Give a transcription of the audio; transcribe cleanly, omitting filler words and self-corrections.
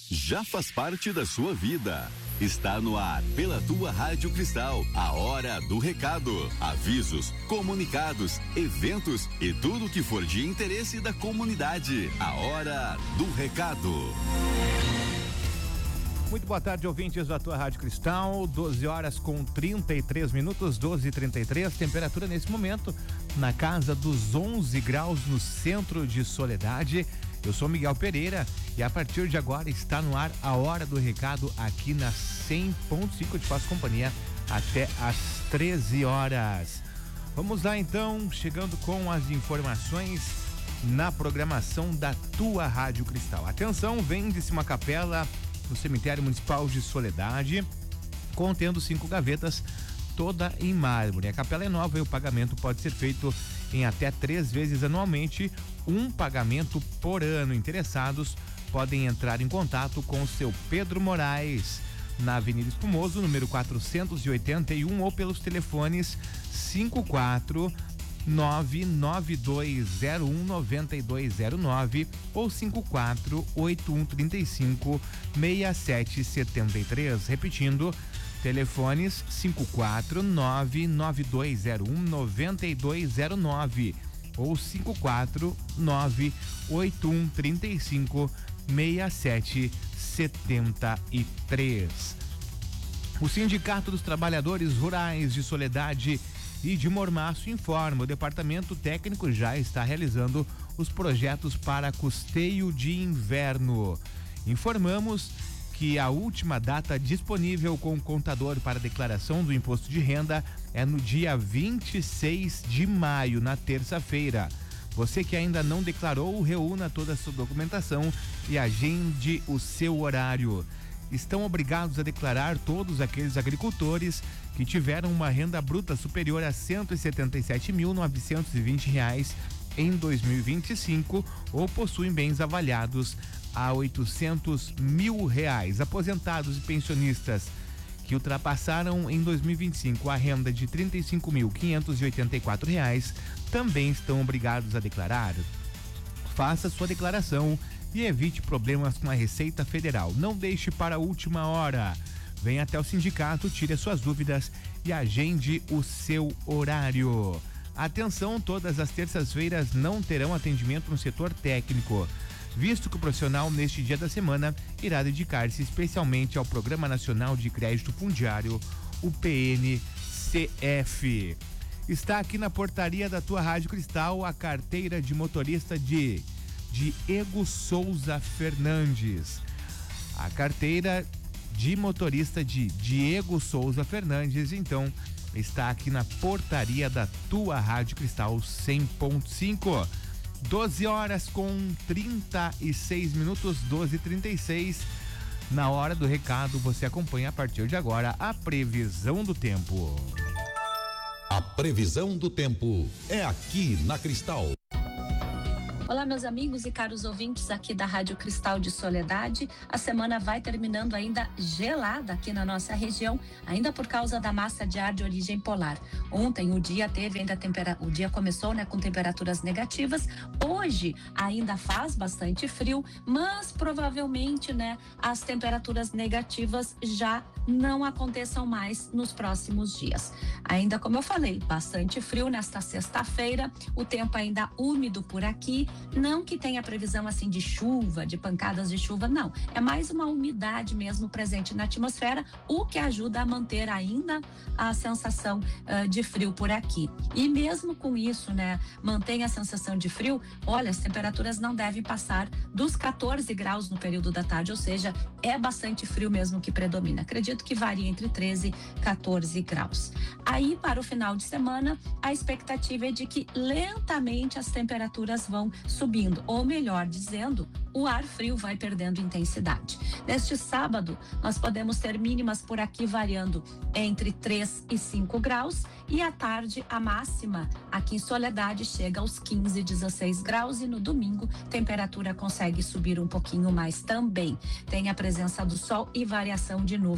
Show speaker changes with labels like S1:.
S1: já faz parte da sua vida. Está no ar pela tua Rádio Cristal, a hora do recado. Avisos, comunicados, eventos e tudo que for de interesse da comunidade. A hora do recado.
S2: Muito boa tarde, ouvintes da tua Rádio Cristal, 12 horas com 33 minutos, 12h33, temperatura nesse momento na casa dos 11 graus no centro de Soledade. Eu sou Miguel Pereira e a partir de agora está no ar a hora do recado aqui na 100.5. Eu te faço companhia até às 13 horas. Vamos lá então, chegando com as informações na programação da tua Rádio Cristal. Atenção, vende-se uma capela no cemitério municipal de Soledade, contendo 5 gavetas, toda em mármore. A capela é nova e o pagamento pode ser feito em até 3 vezes anualmente, um pagamento por ano. Interessados podem entrar em contato com o seu Pedro Moraes na Avenida Espumoso, número 481, ou pelos telefones 54992019209 ou 5481356773. Repetindo, telefones 54992019209 ou 54981356773. O Sindicato dos Trabalhadores Rurais de Soledade e de Mormaço informa: o departamento técnico já está realizando os projetos para custeio de inverno. Informamos que a última data disponível com o contador para declaração do imposto de renda é no dia 26 de maio, na terça-feira. Você que ainda não declarou, reúna toda a sua documentação e agende o seu horário. Estão obrigados a declarar todos aqueles agricultores que tiveram uma renda bruta superior a R$ 177.920 em 2025 ou possuem bens avaliados a R$ 800 mil. Aposentados e pensionistas que ultrapassaram em 2025 a renda de R$ 35.584 também estão obrigados a declarar. Faça sua declaração e evite problemas com a Receita Federal. Não deixe para a última hora. Venha até o sindicato, tire as suas dúvidas e agende o seu horário. Atenção, todas as terças-feiras não terão atendimento no setor técnico, visto que o profissional neste dia da semana irá dedicar-se especialmente ao Programa Nacional de Crédito Fundiário, o PNCF. Está aqui na portaria da tua Rádio Cristal a carteira de motorista de Diego Souza Fernandes. A carteira de motorista de Diego Souza Fernandes, então, está aqui na portaria da tua Rádio Cristal 100.5. 12 horas com 36 minutos, 12h36. Na hora do recado, você acompanha a partir de agora a previsão do tempo.
S3: A previsão do tempo é aqui na Cristal.
S4: Olá, meus amigos e caros ouvintes aqui da Rádio Cristal de Soledade. A semana vai terminando ainda gelada aqui na nossa região, ainda por causa da massa de ar de origem polar. Ontem o dia teve ainda o dia começou, com temperaturas negativas. Hoje ainda faz bastante frio, mas provavelmente, as temperaturas negativas já não aconteçam mais nos próximos dias. Ainda, como eu falei, bastante frio nesta sexta-feira, o tempo ainda úmido por aqui. Não que tenha previsão assim de chuva, de pancadas de chuva, não. É mais uma umidade mesmo presente na atmosfera, o que ajuda a manter ainda a sensação de frio por aqui. E mesmo com isso, mantém a sensação de frio. Olha, as temperaturas não devem passar dos 14 graus no período da tarde, ou seja, é bastante frio mesmo que predomina. Acredito que varia entre 13 e 14 graus. Aí, para o final de semana, a expectativa é de que lentamente as temperaturas vão subindo, ou melhor dizendo, o ar frio vai perdendo intensidade. Neste sábado, nós podemos ter mínimas por aqui variando entre 3 e 5 graus e à tarde a máxima aqui em Soledade chega aos 15, 16 graus e no domingo temperatura consegue subir um pouquinho mais também. Tem a presença do sol e variação de nuvens